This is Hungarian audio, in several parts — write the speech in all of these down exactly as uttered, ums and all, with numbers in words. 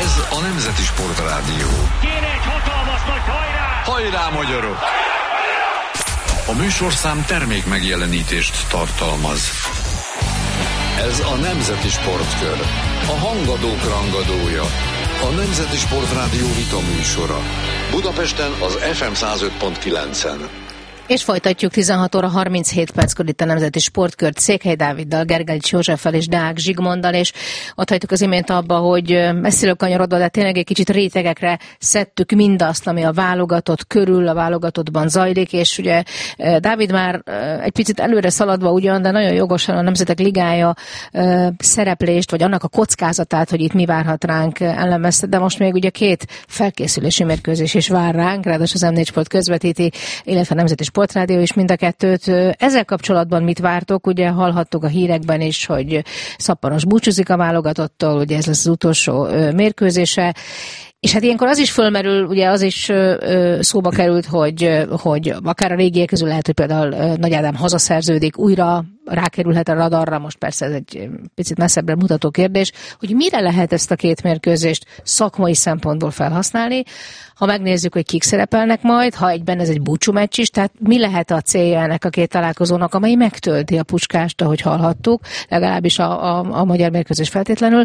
Ez a Nemzeti Sportrádió. Kéne egy hatalmas nagy hajrá! Hajrá, magyarok! A műsorszám termék megjelenítést tartalmaz. Ez a Nemzeti Sportkör. A hangadók rangadója. A Nemzeti Sportrádió vita műsora. Budapesten az ef em száz öt pont kilencen. És folytatjuk tizenhat óra harminchét perckor itt a Nemzeti Sportkört Székely Dáviddal, Gergelics Józseffel és Deák Zsigmonddal, és ott hagytuk az imént abba, hogy messziről kanyarodva, de tényleg egy kicsit rétegekre szedtük mindazt, ami a válogatott körül, a válogatottban zajlik, és ugye Dávid már egy picit előre szaladva ugyan, de nagyon jogosan a Nemzetek Ligája szereplést, vagy annak a kockázatát, hogy itt mi várhat ránk elemezte, de most még ugye két felkészülési mérkőzés is vár ránk, ráadásul az em négy Sport közvetíti, illetve a Nemzeti Sportrádió is mind a kettőt. Ezzel kapcsolatban mit vártok? Ugye hallhattuk a hírekben is, hogy Szappanos búcsúzik a válogatottól, ugye ez lesz az utolsó mérkőzése. És hát ilyenkor az is fölmerül, ugye az is szóba került, hogy, hogy akár a régiek közül lehet, hogy például Nagy Ádám hazaszerződik, újra rákerülhet a radarra, most persze ez egy picit messzebbre mutató kérdés, hogy mire lehet ezt a két mérkőzést szakmai szempontból felhasználni, ha megnézzük, hogy kik szerepelnek majd, ha egyben ez egy búcsú meccs is, tehát mi lehet a célja ennek a két találkozónak, amely megtölti a Puskásst, ahogy hallhattuk, legalábbis a, a, a magyar mérkőzés feltétlenül.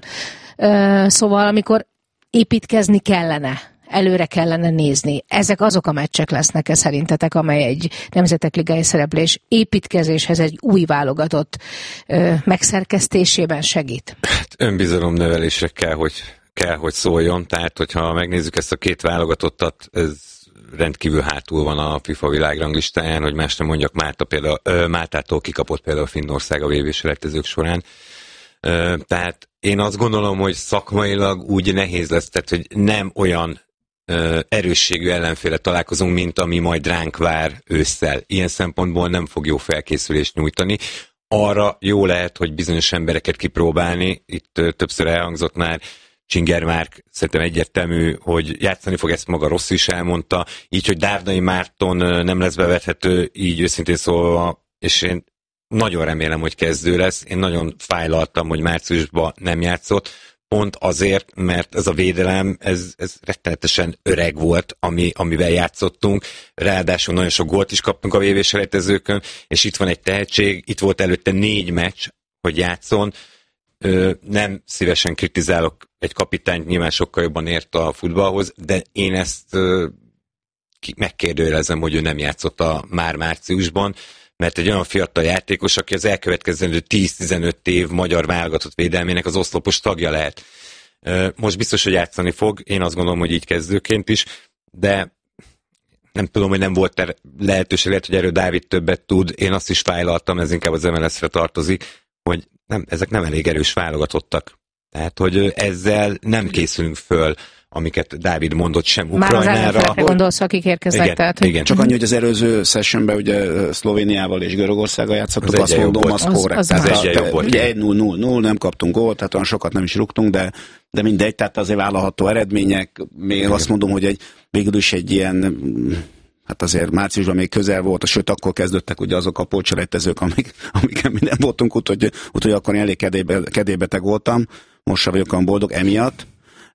Szóval amikor építkezni kellene, előre kellene nézni. Ezek azok a meccsek lesznek-e szerintetek, amely egy Nemzetek Ligája szereplés építkezéshez egy új válogatott ö, megszerkesztésében segít? Hát önbizalomnövelésre kell, hogy, kell, hogy szóljon. Tehát, hogyha megnézzük ezt a két válogatottat, ez rendkívül hátul van a FIFA világranglistáján, hogy más nem mondjak, Málta például, ö, Máltától kikapott például Finnország a vé bé-selejtezők során. Ö, tehát én azt gondolom, hogy szakmailag úgy nehéz lesz, tehát, hogy nem olyan ö, erősségű ellenféle találkozunk, mint ami majd ránk vár ősszel. Ilyen szempontból nem fog jó felkészülést nyújtani. Arra jó lehet, hogy bizonyos embereket kipróbálni. Itt ö, többször elhangzott már Csinger Márk, szerintem egyértelmű, hogy játszani fog, ezt maga Rossi is elmondta. Így, hogy Dárdai Márton ö, nem lesz bevethető, így őszintén szólva, és én nagyon remélem, hogy kezdő lesz. Én nagyon fájlaltam, hogy márciusban nem játszott. Pont azért, mert ez a védelem, ez, ez rettenetesen öreg volt, ami, amivel játszottunk. Ráadásul nagyon sok gólt is kaptunk a vé bé-selejtezőkön, és itt van egy tehetség, itt volt előtte négy meccs, hogy játszon. Ö, nem szívesen kritizálok egy kapitányt, nyilván sokkal jobban ért a futballhoz, de én ezt ö, megkérdőjelezem, hogy ő nem játszott a már márciusban, mert egy olyan fiatal játékos, aki az elkövetkezendő tíz-tizenöt év magyar válogatott védelmének az oszlopos tagja lehet. Most biztos, hogy játszani fog, én azt gondolom, hogy így kezdőként is, de nem tudom, hogy nem volt lehetőség, lehet, hogy erről Dávid többet tud, én azt is fájlaltam, ez inkább az em el es-re tartozik, hogy nem, ezek nem elég erős válogatottak. Tehát, hogy ezzel nem készülünk föl, amiket Dávid mondott, sem Ukrajnára. Már az gondolsz, akik érkeznek. Igen, tehát, igen. Csak annyi, hogy az előző sessionben ugye Szlovéniával és Görögországgal játszottuk, azt mondom, az korrekt. Az egy jobb volt. Ugye egy null null null, nem kaptunk gólt, tehát olyan sokat nem is rúgtunk, de, de mindegy, tehát azért vállalható eredmények. Még igen. Azt mondom, hogy egy, végül is egy ilyen, hát azért márciusban még közel volt, sőt akkor kezdődtek ugye azok a pótselejtezők, amik, amiken mi nem voltunk, úgyhogy, úgyhogy akkor elég kedélybe, kedélybeteg voltam, most sem vagyok olyan boldog emiatt.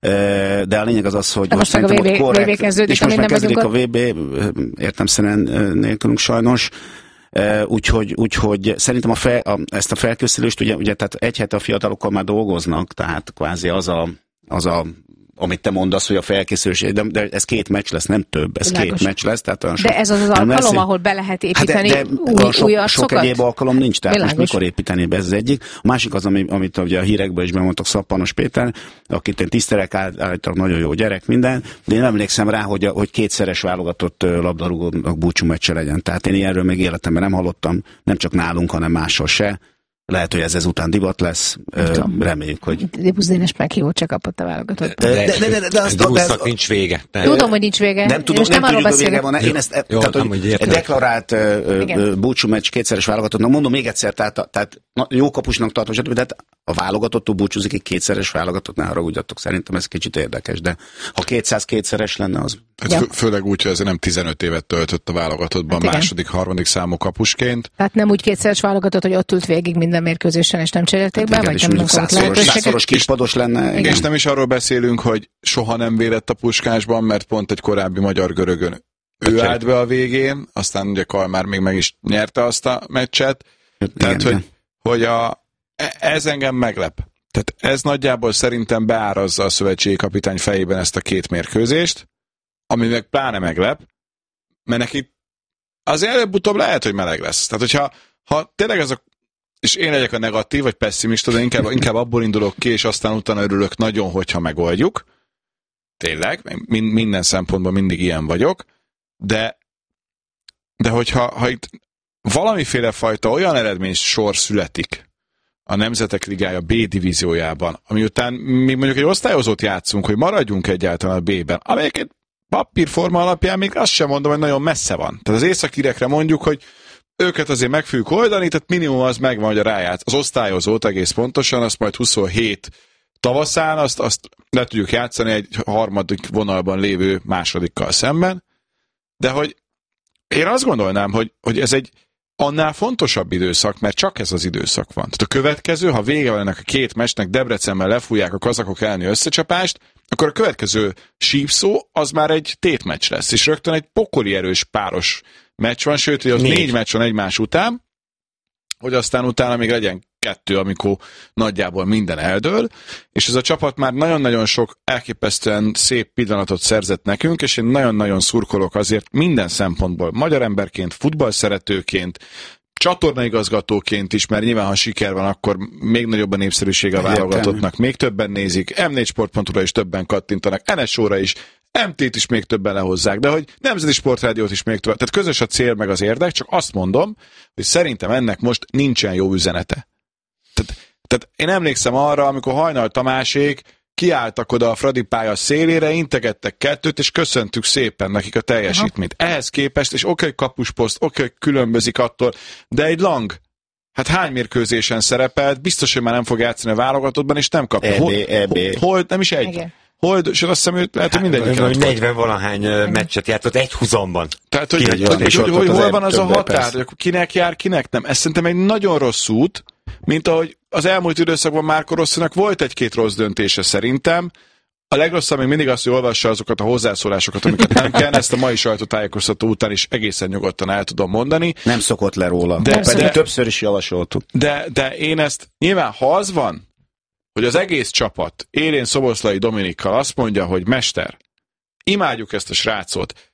De a lényeg az az, hogy most meg a vé bé, korrekt, vé bé kezdődik, és most már kezdődik a a... vé bé, értelemszerűen nélkülünk sajnos. Úgyhogy, úgyhogy szerintem a fel, a, ezt a felkészülést, ugye, ugye tehát egy hete a fiatalokkal már dolgoznak, tehát kvázi az a, az a amit te mondasz, hogy a felkészülés, de, de ez két meccs lesz, nem több, ez Világos. két meccs lesz. Tehát sok, de ez az az alkalom, lesz, ahol be lehet építeni hát de, de új, sok, új sok egyéb alkalom nincs, tehát Világos. most mikor építeni be, ez az egyik. A másik az, ami, amit ugye a hírekben is bemondtak, Szappanos Péter, akit én tisztelek, állítólag nagyon jó gyerek, minden, de én emlékszem rá, hogy, hogy kétszeres válogatott labdarúgónak búcsú meccse legyen. Tehát én ilyenről még életemben nem hallottam, nem csak nálunk, hanem máshol se. Lehet, hogy ez ezután divat lesz, Ö, reméljük, hogy... Dibusz Dénes meghívót csak kapott a válogatott. De, de, de, de, de, de Dibusznak nincs vége. De, tudom, hogy nincs vége. Nem tudom, nem, nem tudjuk, hogy vége van. Én ezt, jó, tehát, hogy egy deklarált búcsú meccs kétszeres válogatottnak, mondom még egyszer, tehát, tehát jó kapusnak tartom, stb. De a válogatottól búcsúzik egy kétszeres válogatott, ne haragudjatok, szerintem ez kicsit érdekes, de ha kétszáz kétszeres lenne, az... Hát ja. Főleg úgy, hogy ez nem tizenöt évet töltött a válogatottban, hát második, harmadik számú kapusként. Tehát nem úgy kétszeres válogatott, hogy ott ült végig minden minden mérkőzésen, és nem cserélték be, hát vagy nem kapott lehetőséget. Százszoros kispados lenne. Igen. És nem is arról beszélünk, hogy soha nem védett a Puskásban, mert pont egy korábbi magyar-görögön ő állt be a végén, aztán ugye Kalmár még meg is nyerte azt a meccset. Igen, Tehát, igen. hogy, hogy a, ez engem meglep. Tehát ez nagyjából szerintem beárazza a szövetségi kapitány fejében ezt a két mérkőzést, ami meg pláne meglep, mert neki azért előbb-utóbb lehet, hogy meleg lesz. Tehát, hogyha ha tényleg ez a, és én legyek a negatív, vagy pessimista, de inkább, inkább abból indulok ki, és aztán utána örülök nagyon, hogyha megoldjuk. Tényleg, minden szempontból mindig ilyen vagyok, de, de hogyha ha itt valamiféle fajta olyan eredmény sor születik a Nemzetek Ligája B divíziójában, ami után mi mondjuk egy osztályozót játszunk, hogy maradjunk egyáltalán a B-ben, amelyiket papírforma alapján még azt sem mondom, hogy nagyon messze van. Tehát az északírekre mondjuk, hogy őket azért meg fogjuk oldani, tehát minimum az megvan, hogy a rájátsz. Az osztályozót egész pontosan, azt majd huszonhét tavaszán, azt, azt le tudjuk játszani egy harmadik vonalban lévő másodikkal szemben, de hogy én azt gondolnám, hogy, hogy ez egy annál fontosabb időszak, mert csak ez az időszak van. Tehát a következő, ha vége van ennek a két meccsnek, Debrecenben lefújják a kazakok elleni összecsapást, akkor a következő sípszó az már egy tétmeccs lesz, és rögtön egy pokoli erős páros meccs van, sőt, hogy az négy. négy meccs van egymás után, hogy aztán utána még legyen kettő, amikor nagyjából minden eldől, és ez a csapat már nagyon-nagyon sok elképesztően szép pillanatot szerzett nekünk, és én nagyon-nagyon szurkolok azért minden szempontból, magyar emberként, futballszeretőként, csatornaigazgatóként is, mert nyilván, ha siker van, akkor még nagyobb a népszerűség a válogatottnak, még többen nézik, em négy sport pont hu-ra is többen kattintanak, en es ó-ra is, em té-t is még többen lehozzák, de hogy Nemzeti Sportrádiót is még többen. Tehát közös a cél meg az érdek, csak azt mondom, hogy szerintem ennek most nincsen jó üzenete. Tehát, tehát én emlékszem arra, amikor Hajnal Tamásék kiálltak oda a Fradi pálya szélére, integettek kettőt, és köszöntük szépen nekik a teljesítményt. Aha. Ehhez képest, és oké, okay, kapusposzt, oké, okay, különbözik attól, de egy Lang, hát hány mérkőzésen szerepelt, biztos, hogy már nem fog játszani a válogatottban, és nem kap. E bé, E bé. Hol, nem is egy. Igen. Hold, és azt hiszem, hogy lehet, hogy mindegyik. Hát, negyven valahány meccset játszott egy húszamban. Tehát, hogy, hogy, hogy, hogy, hogy hol van az a határ, hogy kinek jár, kinek nem. Ez szerintem egy nagyon rossz út, mint ahogy az elmúlt időszakban Márko Rosszinak volt egy-két rossz döntése szerintem. A legrosszabb még mindig az, hogy olvassa azokat a hozzászólásokat, amiket nem kell. Ezt a mai sajtótájékoztató után is egészen nyugodtan el tudom mondani. Nem szokott le róla. De, de, de többször is javasoltuk. De, de én ezt, nyilván ha az van, hogy az egész csapat élén Szoboszlai Dominikkal azt mondja, hogy mester, imádjuk ezt a srácot,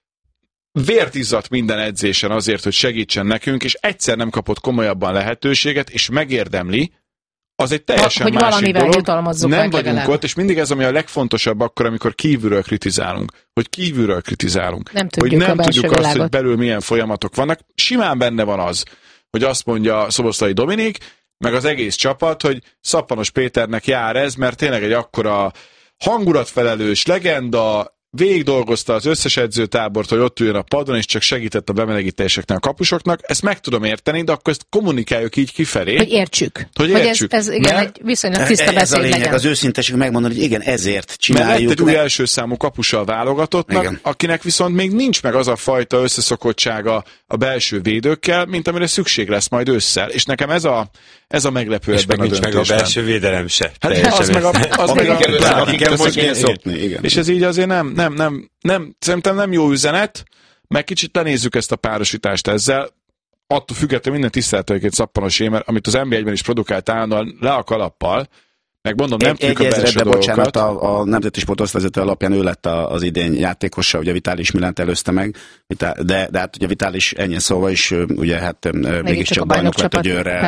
vért izzadt minden edzésen azért, hogy segítsen nekünk, és egyszer nem kapott komolyabban lehetőséget, és megérdemli, az egy teljesen ha, másik dolog. Nem vagyunk legalább. Ott, és mindig ez, ami a legfontosabb akkor, amikor kívülről kritizálunk. Hogy kívülről kritizálunk. Nem tudjuk, hogy nem a tudjuk azt, világot. hogy belül milyen folyamatok vannak. Simán benne van az, hogy azt mondja Szoboszlai Dominik, meg az egész csapat, hogy Szappanos Péternek jár ez, mert tényleg egy akkora hangulatfelelős legenda, végig dolgozta az összes edzőtábort, hogy ott üljön a padon, és csak segített a bemelegítéseknek, a kapusoknak. Ezt meg tudom érteni, de akkor ezt kommunikáljuk így kifelé. Hogy értsük. Hogy hogy értsük. Ez, ez igen, egy viszonylag tiszta beszéd ez a lényeg, legyen. az őszinteség megmondani, hogy igen, ezért csináljuk. Mert lett egy új első számú kapusa a válogatottnak, igen. Akinek viszont még nincs meg az a fajta összeszokottsága a belső védőkkel, mint amire szükség lesz majd ősszel. És nekem ez a, ez a meglepő és ebben a döntésben. És meg a belső védelem se. Hát az meg a, az meg a, akiket most kéne szopni, igen. És ez így azért nem, nem, nem, nem, szerintem nem jó üzenet, meg kicsit lenézzük ezt a párosítást ezzel, attól függetlenül minden tiszteletőként Szappanosé, mert amit az en bé egyben is produkált állandóan le a kalappal, meg mondom, nem tudjuk a belső dolgokat. Bocsánat, a, a Nemzeti Sport osztályvezető alapján ő lett a, az idén játékosa, ugye Vitális Milánt előzte meg, de, de hát ugye Vitális ennyi szóval is, ugye hát mégiscsak bajnok lett a Győrrel,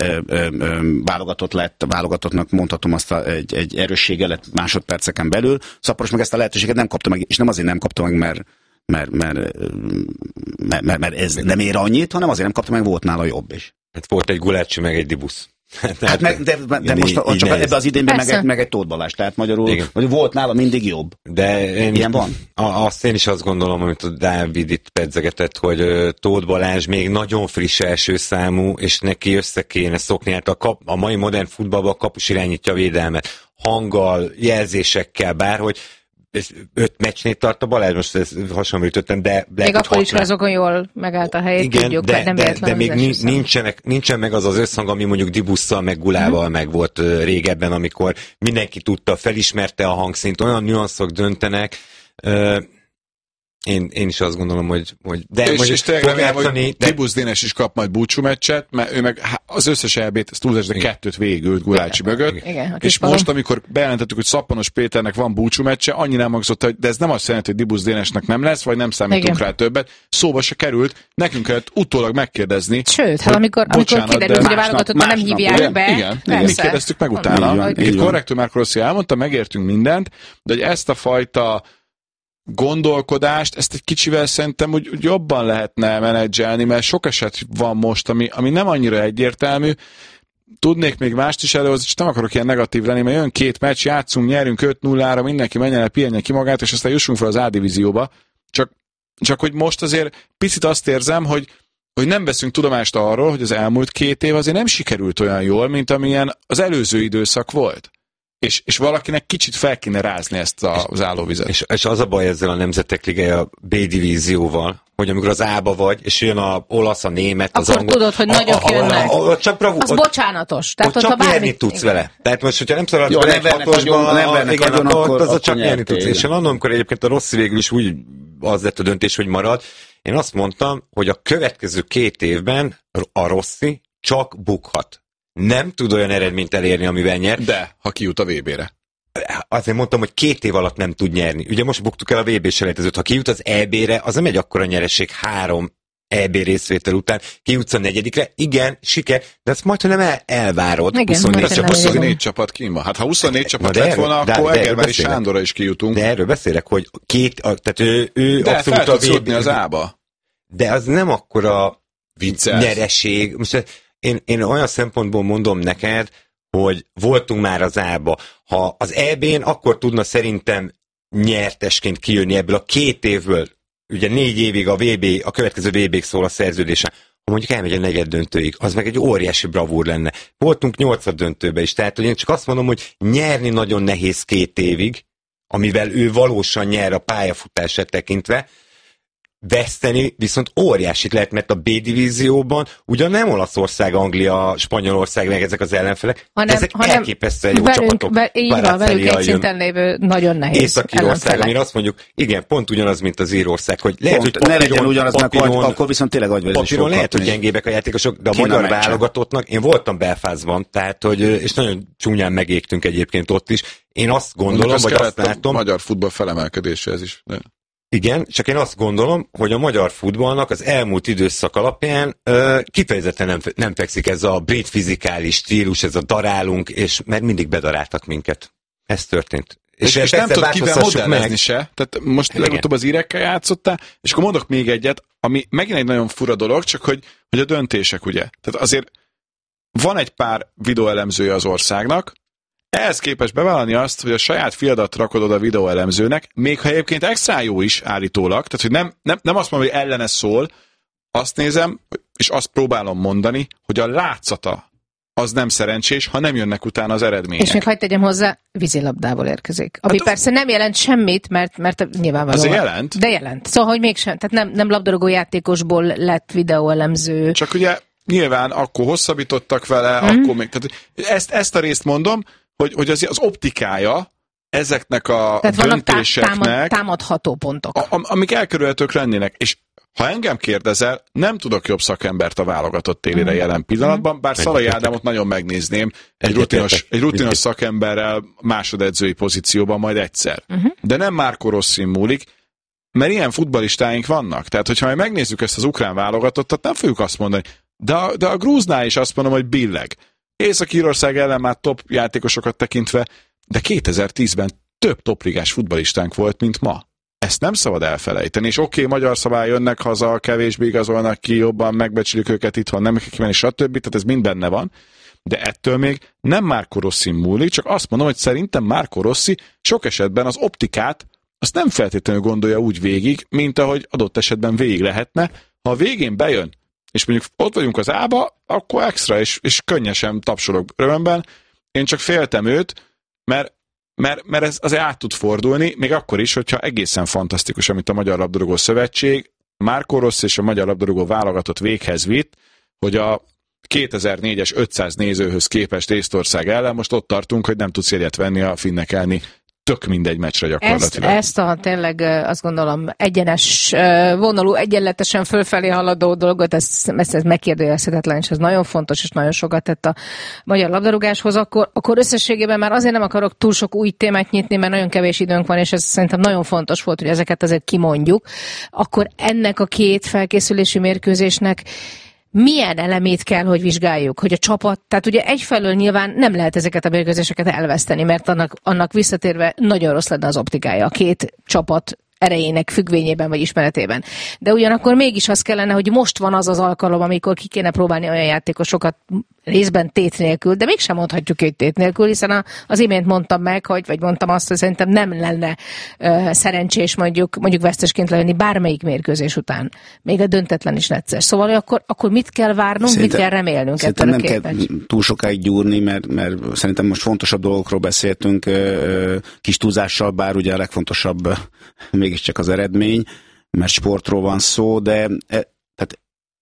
válogatott lett, válogatottnak mondhatom azt a, egy, egy erőssége lett másodperceken belül, Szappanos meg ezt a lehetőséget nem kapta meg, és nem azért nem kapta meg, mert mert, mert, mert, mert, mert ez nem ér annyit, hanem azért nem kapta meg, volt nála jobb is. Hát volt egy Gulácsi, meg egy Dibusz. Hát meg, de, de így, most így csak ebbe az idénben meg, meg egy Tóth Balázs, tehát magyarul hogy volt nála mindig jobb. De én, ilyen van? Azt én is azt gondolom, amit a Dávid itt pedzegetett, hogy Tóth Balázs még nagyon friss első számú, és neki össze kéne szokni, hát a, kap, a mai modern futballban a kapus irányítja a védelmet, hanggal, jelzésekkel, bárhogy öt meccsnél tart a Balázs, most ezt hasonlítottam, de... Még akkor is, ha azokon jól megállt a helyét, igen, tudjuk, de, nem de, de még nincsenek, nincsen meg az az összhang, ami mondjuk Dibusszal, meg Gulával uh-huh. meg volt uh, régebben, amikor mindenki tudta, felismerte a hangszínt, olyan nüanszok döntenek, uh, Én, én is azt gondolom, hogy... hogy de és, és tényleg remélem, hogy de... Dibusz Dénes is kap majd búcsú meccset, mert ő meg az összes é bét, ezt túlzás, de kettőt végigült Gulácsi mögött, igen, és valami. most, amikor bejelentettük, hogy Szappanos Péternek van búcsú meccse, annyi nem hangzott, hogy de ez nem azt jelenti, hogy Dibusz Dénesnek nem lesz, vagy nem számítunk rá többet. Szóba se került, nekünk kellett utólag megkérdezni. Sőt, hát amikor, amikor kiderült, hogy a válogatottan nem hívják igen, be. Igen, igen, mi kérdeztük meg utána. Egy korrektül Márko Rossi elmondta, megértünk mindent, de hogy ezt a fajta gondolkodást, ezt egy kicsivel szerintem úgy, úgy jobban lehetne menedzselni, mert sok eset van most, ami, ami nem annyira egyértelmű. Tudnék még mást is előhozni, és nem akarok ilyen negatív lenni, mert jön két meccs, játszunk, nyerünk öt nullára, mindenki menjen el, pihenjen ki magát, és aztán jussunk fel az A-divízióba. Csak, csak hogy most azért picit azt érzem, hogy, hogy nem veszünk tudomást arról, hogy az elmúlt két év azért nem sikerült olyan jól, mint amilyen az előző időszak volt. És, és valakinek kicsit fel kéne rázni ezt a, az állóvizet. És, és az a baj ezzel a Nemzetek Ligája a B-divízióval, hogy amikor az A-ba vagy, és jön a olasz, a német, az akkor angol... tudod, hogy nagyok a, a, jönnek. A, a, a, csak bravú, az ott, bocsánatos. Tehát ott csak bármi... nyerni tudsz igen. vele. Tehát most, hogyha nem szaladsz Jó, be egy hatosban, igen, agyon, akkor, akkor az a csak nyertél, nyerni tudsz. És én annak, amikor egyébként a Rossi végül is úgy az lett a döntés, hogy marad, én azt mondtam, hogy a következő két évben a Rossi csak bukhat. Nem tud olyan eredményt elérni, amivel nyer. De, ha kijut a vé bé-re. Azért mondtam, hogy két év alatt nem tud nyerni. Ugye most buktuk el a vé bé-selejtezőt. Ha kijut az é bé-re, az nem egy akkora nyereség három é bé részvétel után. Kijutsz a negyedikre, igen, siker, de ezt majd, hanem el, elvárod. Igen, huszonnégy csapat, huszonnégy csapat kín van. Hát ha huszonnégy csapat lett volna, de, akkor Egerberg és Sándorra is kijutunk. De erről beszélek, hogy két, a, tehát ő, ő de abszolút fel tudsz a vé bé az ába. De az nem akkora vicces nyereség. Most én, én olyan szempontból mondom neked, hogy voltunk már az A-ba. Ha az é bén akkor tudna szerintem nyertesként kijönni ebből a két évből, ugye négy évig a vé bé, a következő vé bé-ig szól a szerződése, ha mondjuk elmegy a negyed döntőig, az meg egy óriási bravúr lenne. Voltunk nyolcad döntőbe is, tehát hogy én csak azt mondom, hogy nyerni nagyon nehéz két évig, amivel ő valósan nyer a pályafutását tekintve, veszteni viszont óriásit lehet, mert a B-divízióban ugyan nem Olaszország, Anglia, Spanyolország, meg ezek az ellenfelek, hanem, ezek hanem elképesztően jó velünk, csapatok. Be, így van, velük egy szinten lévő nagyon nehéz Észak-Írország, amire azt mondjuk, igen, pont ugyanaz, mint az Írország, hogy lehet, pont, hogy papíron, ne legyen ugyanaz, papíron, mert akkor viszont tényleg agyverzés papíron lehet, hogy gyengébbek a játékosok, de a Kína magyar meccsen. válogatottnak, én voltam Belfastban, tehát, hogy, és nagyon csúnyán megégtünk egyébként ott is. Én azt gondolom, vagy azt látom... A magyar futball felemelkedése ez is. De... Igen, csak én azt gondolom, hogy a magyar futballnak az elmúlt időszak alapján ö, kifejezetten nem, nem fekszik ez a brit fizikális stílus, ez a darálunk, és mert mindig bedaráltak minket. Ez történt. És, és, és nem tudod kivel modellezni meg. Se. Tehát most igen. Legutóbb az írekkel játszottál, és akkor mondok még egyet, ami megint egy nagyon fura dolog, csak hogy, hogy a döntések, ugye. Tehát azért van egy pár videóelemzője az országnak, ehhez képest bevállalni azt, hogy a saját fiadat rakod oda videóelemzőnek, még ha egyébként extra jó is állítólag, tehát hogy nem, nem, nem azt mondom, hogy ellene szól, azt nézem, és azt próbálom mondani, hogy a látszata az nem szerencsés, ha nem jönnek utána az eredmények. És még hagyd tegyem hozzá, vízilabdából érkezik. Ami hát persze nem jelent semmit, mert, mert nyilvánvalóan... Azért jelent? De jelent. Szóval, hogy mégsem. Tehát nem, nem labdarúgó játékosból lett videóelemző. Csak ugye nyilván akkor hosszabbítottak vele, hmm. akkor még... Tehát ezt, ezt a részt mondom, hogy, hogy az, az optikája ezeknek a tehát döntéseknek... Tehát támad, támadható pontok. A, amik elkerülhetők lennének. És ha engem kérdezel, nem tudok jobb szakembert a válogatott télire mm. jelen pillanatban, bár Szalai Ádámot nagyon megnézném egy rutinos, egy rutinos szakemberrel másodedzői pozícióban majd egyszer. Uh-huh. De nem Márko Rossin múlik, mert ilyen futballistáink vannak. Tehát, hogyha majd megnézzük ezt az ukrán válogatottat, nem fogjuk azt mondani, de a, de a grúznál is azt mondom, hogy billeg. Észak-Írország ellen már top játékosokat tekintve, de kétezer-tízben több topligás futballistánk volt, mint ma. Ezt nem szabad elfelejteni, és oké, okay, magyar szabály jönnek haza, kevésbé igazolnak ki, jobban megbecsülik őket itthon, nem kell kimenni, stb. Tehát ez mind benne van, de ettől még nem Márko Rossi múlik, csak azt mondom, hogy szerintem Márko Rossi sok esetben az optikát azt nem feltétlenül gondolja úgy végig, mint ahogy adott esetben végig lehetne. Ha a végén bejön, és mondjuk ott vagyunk az A-ba, akkor extra, és, és könnyesen tapsolok örömben. Én csak féltem őt, mert mert, mert ez azért át tud fordulni, még akkor is, hogyha egészen fantasztikus, amit a Magyar Labdarúgó Szövetség, Márkó Rossi és a Magyar Labdarúgó válogatott véghez vitt, hogy a kétezer-négyes ötszáz nézőhöz képest Észtország ellen most ott tartunk, hogy nem tudsz jegyet venni a finnek elni. Tök mindegy meccsre gyakorlatilag. Ezt, ezt a tényleg azt gondolom egyenes vonalú, egyenletesen fölfelé haladó dolgot, ezt, ezt, ezt megkérdőjelezhetetlen, és ez nagyon fontos, és nagyon sokat tett a magyar labdarúgáshoz. Akkor, akkor összességében már azért nem akarok túl sok új témát nyitni, mert nagyon kevés időnk van, és ez szerintem nagyon fontos volt, hogy ezeket azért kimondjuk. Akkor ennek a két felkészülési mérkőzésnek milyen elemét kell, hogy vizsgáljuk, hogy a csapat, tehát ugye egyfelől nyilván nem lehet ezeket a mérkőzéseket elveszteni, mert annak, annak visszatérve nagyon rossz lenne az optikája a két csapat erejének függvényében vagy ismeretében. De ugyanakkor mégis az kellene, hogy most van az az alkalom, amikor ki kéne próbálni olyan játékosokat részben tét nélkül, de mégsem mondhatjuk, hogy tét nélkül, hiszen a, az imént mondtam meg, hogy, vagy mondtam azt, hogy szerintem nem lenne uh, szerencsés mondjuk, mondjuk vesztesként lenni bármelyik mérkőzés után. Még a döntetlen is necces. Szóval akkor, akkor mit kell várnunk, szerintem, mit kell remélnünk ettől a két nem kell túl sokáig gyúrni, mert, mert szerintem most fontosabb dolgokról beszéltünk, kis túlzással, bár ugye a legfontosabb mégiscsak az eredmény, mert sportról van szó, de tehát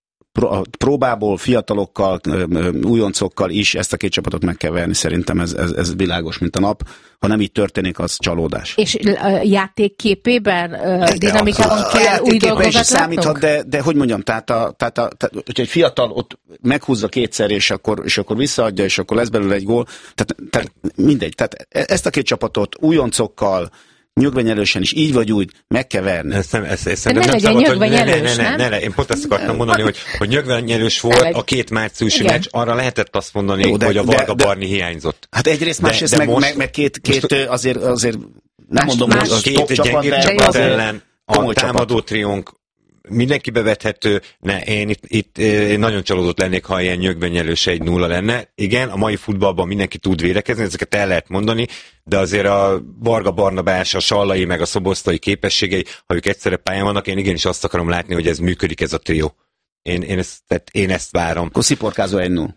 próbából, fiatalokkal, újoncokkal is ezt a két csapatot meg kell verni, szerintem ez, ez, ez világos, mint a nap. Ha nem így történik, az csalódás. És játékképében, dinamikában kell új dolgokat számíthat, de, de hogy mondjam, tehát, a, tehát, a, tehát hogyha egy fiatal ott meghúzza kétszer, és akkor, és akkor visszaadja, és akkor lesz belőle egy gól, tehát, tehát mindegy. Tehát ezt a két csapatot újoncokkal, nyögvenyelősen is, így vagy úgy, meg kell verni. Ezt nem, ezt, ezt nem, nem legyen nyögvenyelős, ne, ne, ne, ne, én pont ezt akartam mondani, hogy, hogy nyögvenyelős volt a két márciusi meccs, arra lehetett azt mondani, jó, de, hogy a Varga de, Barni hiányzott. Hát egyrészt, másrészt, meg, meg, meg két, két azért, azért nem mondom, hogy az két gyengébb csapat ellen a támadó triónk mindenki bevethető, ne, én itt, itt én nagyon csalódott lennék, ha ilyen nyögvenyelős egy nulla lenne. Igen, a mai futballban mindenki tud védekezni, ezeket el lehet mondani, de azért a Varga Barnabás, a Sallai meg a Szoboszlai képességei, ha ők egyszerre pályán vannak, én igenis azt akarom látni, hogy ez működik, ez a trió. Én, én, ezt, tehát én ezt várom. Akkor sziporkázó egy null.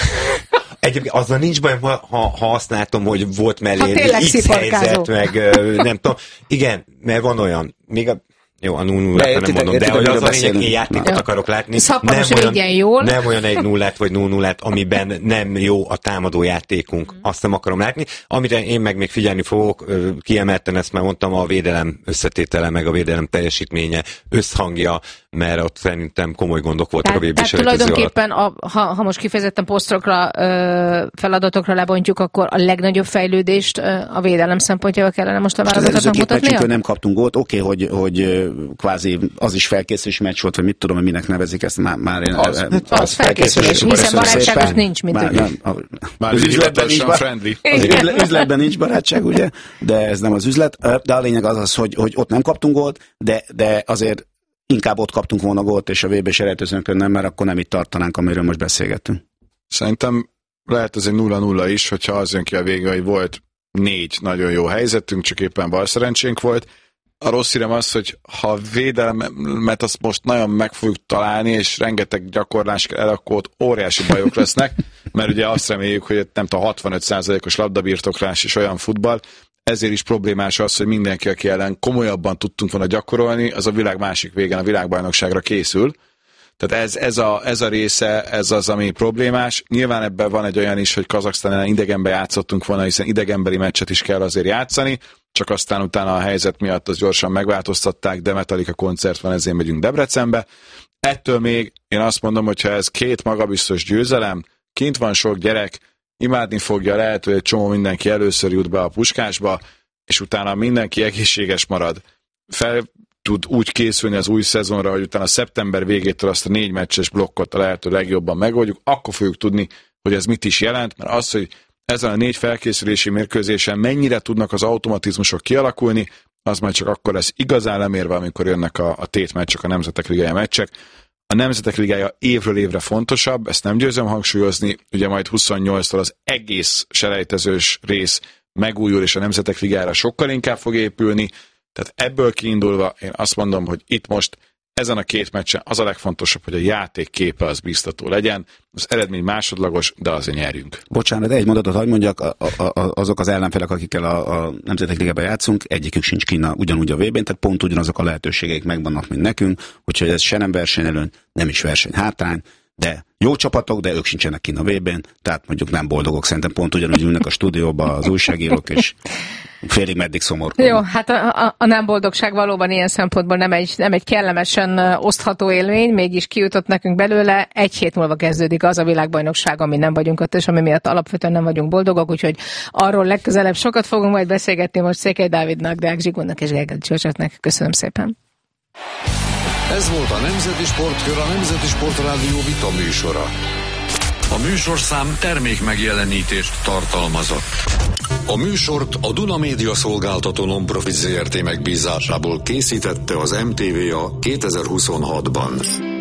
Egyébként azzal nincs baj, ha, ha azt látom, hogy volt mellé egy X helyzet, meg nem tudom. Igen, mert van olyan, még a jó, a nulla nullát nem mondom, de hogy az a lényeg, én játékot akarok látni. Nem olyan, nem olyan egy nullát vagy nulla nullát, amiben nem jó a támadó játékunk. Azt nem akarom látni. Amire én meg még figyelni fogok, kiemelten ezt már mondtam, a védelem összetétele, meg a védelem teljesítménye, összhangja, mert ott szerintem komoly gondok voltak tehát, a vé bé selejtező tulajdonképpen, a, ha, ha most kifejezetten posztokra, feladatokra lebontjuk, akkor a legnagyobb fejlődést a védelem szempontjából kellene most a válogatottak mutatnia? Nem kaptunk gólt, oké, okay, hogy, hogy kvázi az is felkészülési meccs volt, vagy mit tudom, hogy minek nevezik ezt, már, már én... Az, az, az felkészülés, hiszen barátságos nincs, mint már, nem, a, már az üzletben nincs, friendly. Az üzletben nincs barátság, ugye, de ez nem az üzlet, de a lényeg az az, hogy, hogy ott nem kaptunk gólt, de, de azért inkább ott kaptunk volna gólt, és a vé bé selejtezőnkön nem, mert akkor nem itt tartanánk, amiről most beszélgettünk. Szerintem lehet ez egy nulla nulla is, hogyha az jön ki a vége, hogy volt négy nagyon jó helyzetünk, csak éppen bal szerencsénk volt. A rossz hírem az, hogy ha védelmet azt most nagyon meg fogjuk találni, és rengeteg gyakorlás kell el, akkor ott óriási bajok lesznek, mert ugye azt reméljük, hogy nem tudom, hatvanöt százalékos labdabirtoklás és olyan futball, ezért is problémás az, hogy mindenki, aki ellen komolyabban tudtunk volna gyakorolni, az a világ másik végén a világbajnokságra készül. Tehát ez, ez, a, ez a része, ez az, ami problémás. Nyilván ebben van egy olyan is, hogy Kazaksztán ellen idegenbe játszottunk volna, hiszen idegenbeli meccset is kell azért játszani, csak aztán utána a helyzet miatt az gyorsan megváltoztatták, de Metallica koncert van, ezért megyünk Debrecenbe. Ettől még én azt mondom, hogy ha ez két magabiztos győzelem, kint van sok gyerek, imádni fogja, lehet, hogy egy csomó mindenki először jut be a Puskásba, és utána mindenki egészséges marad. Fel tud úgy készülni az új szezonra, hogy utána szeptember végétől azt a négy meccses blokkot a lehető legjobban megoldjuk, akkor fogjuk tudni, hogy ez mit is jelent, mert az, hogy ezen a négy felkészülési mérkőzésen mennyire tudnak az automatizmusok kialakulni, az majd csak akkor lesz igazán lemérve, amikor jönnek a, a tétmeccsek, a Nemzetek Ligája meccsek. A Nemzetek Ligája évről évre fontosabb, ezt nem győzöm hangsúlyozni, ugye majd huszonnyolctól az egész selejtezős rész megújul, és a Nemzetek Ligájára sokkal inkább fog épülni, tehát ebből kiindulva én azt mondom, hogy itt most ezen a két meccsen az a legfontosabb, hogy a játék képe az biztató legyen, az eredmény másodlagos, de azért nyerjünk. Bocsánat, egy mondatot hadd mondjak, a, a, a, azok az ellenfelek, akikkel a, a Nemzetek Ligában játszunk, egyikük sincs Kína ugyanúgy a vé bén, tehát pont ugyanazok a lehetőségeik megvannak, mint nekünk, úgyhogy ez se nem versenyelőny, nem is verseny hátrány, de jó csapatok, de ők sincsenek kint a vé bén, tehát mondjuk nem boldogok, szerintem pont ugyanúgy ülnek a stúdióban az újságírók, és félig meddig szomorkodnak. Jó, hát a, a, a nem boldogság valóban ilyen szempontból nem egy, nem egy kellemesen osztható élmény, mégis kijutott nekünk belőle. Egy hét múlva kezdődik az a világbajnokság, ami nem vagyunk ott, és ami miatt alapvetően nem vagyunk boldogok, úgyhogy arról legközelebb sokat fogunk majd beszélgetni most Székely Dávidnak, Deák Zsigmondnak és Gergely Zsózsefnek. Köszönöm szépen. Ez volt a Nemzeti Sportkör, a Nemzeti Sportrádió vita műsora. A műsorszám termék megjelenítést tartalmazott. A műsort a Duna Média Szolgáltató Non-Profit Zé Er Té megbízásából készítette az em té vé á kétezer-huszonhatban.